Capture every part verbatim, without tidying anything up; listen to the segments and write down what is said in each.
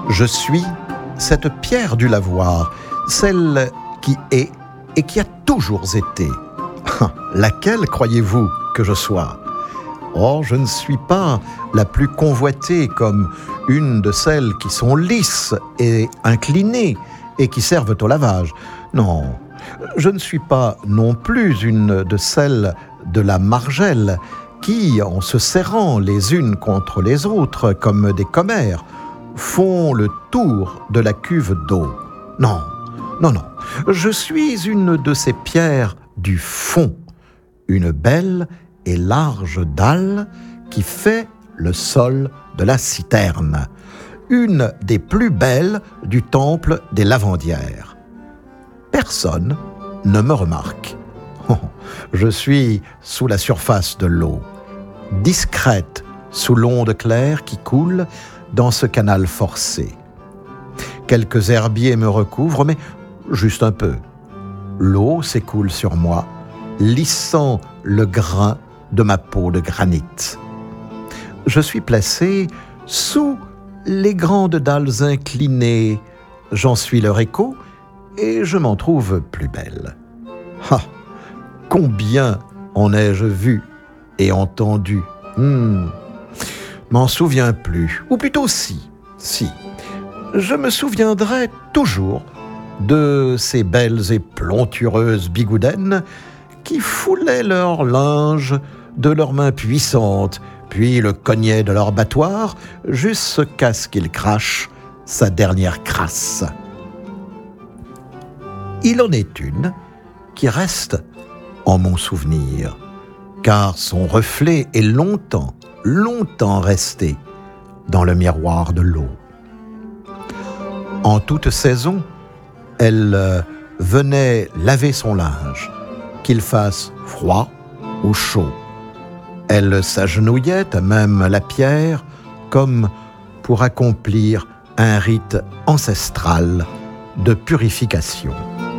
Je suis cette pierre du lavoir, celle qui est et qui a toujours été. Laquelle croyez-vous que je sois ? Oh, je ne suis pas la plus convoitée comme une de celles qui sont lisses et inclinées et qui servent au lavage. Non, je ne suis pas non plus une de celles de la margelle qui, en se serrant les unes contre les autres comme des commères, font le tour de la cuve d'eau. Non, non, non, je suis une de ces pierres du fond, une belle et large dalle qui fait le sol de la citerne, une des plus belles du temple des lavandières. Personne ne me remarque. Oh, je suis sous la surface de l'eau, discrète sous l'onde claire qui coule dans ce canal forcé. Quelques herbiers me recouvrent, mais juste un peu. L'eau s'écoule sur moi, lissant le grain de ma peau de granit. Je suis placé sous les grandes dalles inclinées. J'en suis leur écho et je m'en trouve plus belle. Ah, combien en ai-je vu et entendu hmm. M'en souviens plus, ou plutôt si, si. Je me souviendrai toujours de ces belles et plantureuses bigoudaines qui foulaient leur linge de leurs mains puissantes, puis le cognaient de leur battoir jusqu'à ce qu'il crache sa dernière crasse. Il en est une qui reste en mon souvenir, car son reflet est longtemps, longtemps resté dans le miroir de l'eau. En toute saison, elle euh, venait laver son linge, qu'il fasse froid ou chaud. Elle s'agenouillait à même la pierre comme pour accomplir un rite ancestral de purification.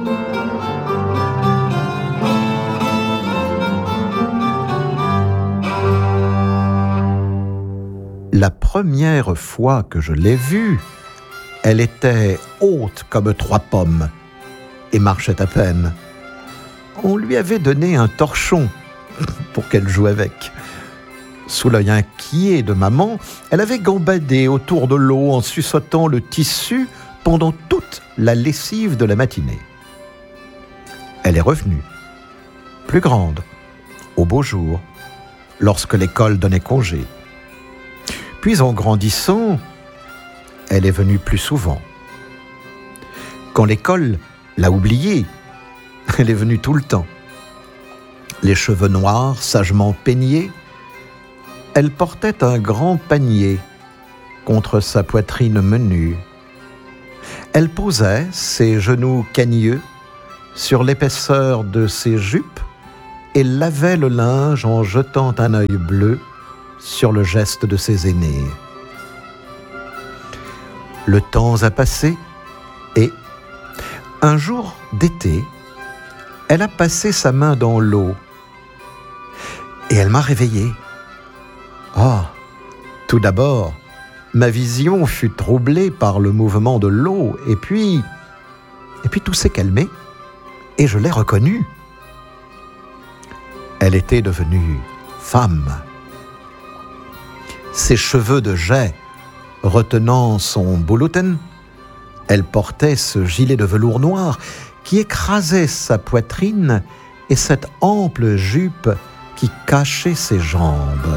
La première fois que je l'ai vue, elle était haute comme trois pommes et marchait à peine. On lui avait donné un torchon pour qu'elle joue avec. Sous l'œil inquiet de maman, elle avait gambadé autour de l'eau en suçotant le tissu pendant toute la lessive de la matinée. Elle est revenue, plus grande, au beau jour, lorsque l'école donnait congé. Puis en grandissant, elle est venue plus souvent. Quand l'école l'a oubliée, elle est venue tout le temps. Les cheveux noirs, sagement peignés, elle portait un grand panier contre sa poitrine menue. Elle posait ses genoux cagneux sur l'épaisseur de ses jupes et lavait le linge en jetant un œil bleu sur le geste de ses aînés. Le temps a passé et, un jour d'été, elle a passé sa main dans l'eau et elle m'a réveillé. Ah, oh, tout d'abord, ma vision fut troublée par le mouvement de l'eau et puis, et puis tout s'est calmé et je l'ai reconnue. Elle était devenue femme. Ses cheveux de jais retenant son boulouten, elle portait ce gilet de velours noir qui écrasait sa poitrine et cette ample jupe qui cachait ses jambes.